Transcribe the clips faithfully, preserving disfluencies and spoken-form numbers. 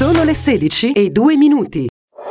Sono le sedici e due minuti.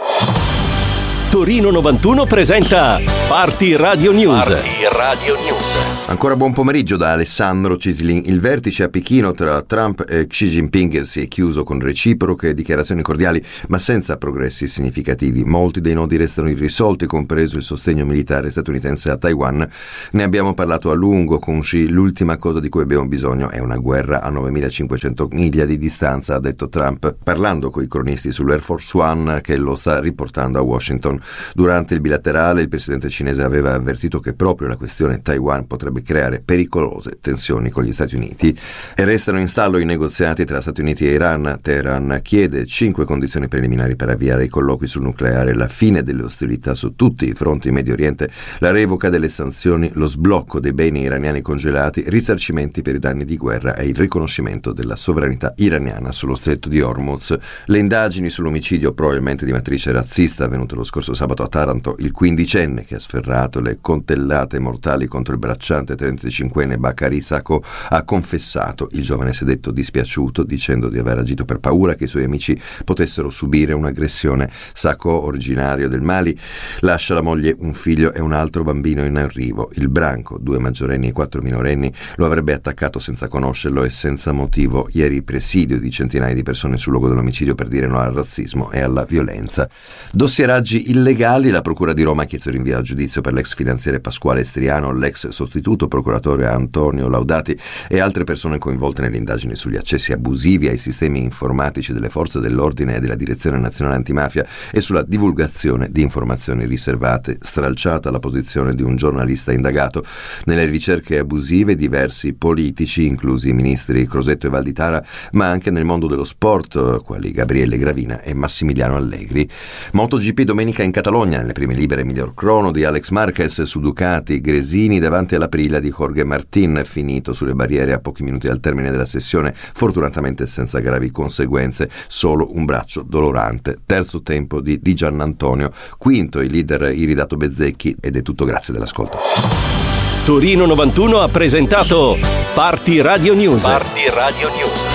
Torino novantuno presenta Party Radio News. Party Radio News. Ancora buon pomeriggio da Alessandro Cislin. Il vertice a Pechino tra Trump e Xi Jinping si è chiuso con reciproche dichiarazioni cordiali, ma senza progressi significativi. Molti dei nodi restano irrisolti, compreso il sostegno militare statunitense a Taiwan. Ne abbiamo parlato a lungo con Xi. L'ultima cosa di cui abbiamo bisogno è una guerra a novemilacinquecento miglia di distanza, ha detto Trump, parlando coi cronisti sull'Air Force One che lo sta riportando a Washington. Durante il bilaterale il presidente cinese aveva avvertito che proprio la questione Taiwan potrebbe creare pericolose tensioni con gli Stati Uniti, e restano in stallo i negoziati tra Stati Uniti e Iran. Teheran chiede cinque condizioni preliminari per avviare i colloqui sul nucleare: la fine delle ostilità su tutti i fronti in Medio Oriente, la revoca delle sanzioni, lo sblocco dei beni iraniani congelati, risarcimenti per i danni di guerra e il riconoscimento della sovranità iraniana sullo stretto di Hormuz. Le indagini sull'omicidio probabilmente di matrice razzista avvenuto lo scorso sabato a Taranto, il quindicenne che ha sferrato le coltellate mortali contro il bracciante trentacinquenne Bakary Sako ha confessato. Il giovane si è detto dispiaciuto, dicendo di aver agito per paura che i suoi amici potessero subire un'aggressione. Sako, originario del Mali, lascia la moglie, un figlio e un altro bambino in arrivo. Il branco, due maggiorenni e quattro minorenni, lo avrebbe attaccato senza conoscerlo e senza motivo. Ieri presidio di centinaia di persone sul luogo dell'omicidio per dire no al razzismo e alla violenza. Dossieraggi illegali. La Procura di Roma ha chiesto rinvio a giudizio per l'ex finanziere Pasquale Striano, l'ex sostituto procuratore Antonio Laudati e altre persone coinvolte nelle indagini sugli accessi abusivi ai sistemi informatici delle forze dell'ordine e della Direzione Nazionale Antimafia e sulla divulgazione di informazioni riservate. Stralciata la posizione di un giornalista indagato. Nelle ricerche abusive diversi politici, inclusi i ministri Crosetto e Valditara, ma anche nel mondo dello sport, quali Gabriele Gravina e Massimiliano Allegri. MotoGP domenica in Catalogna, nelle prime libere miglior crono di Alex Marquez su Ducati, Gresini davanti alla Aprilia di Jorge Martin, finito sulle barriere a pochi minuti dal termine della sessione, fortunatamente senza gravi conseguenze, solo un braccio dolorante. Terzo tempo di Di Giannantonio, quinto il leader Iridato Bezzecchi, ed è tutto, grazie dell'ascolto. Torino novantuno ha presentato Party Radio News. Party Radio News.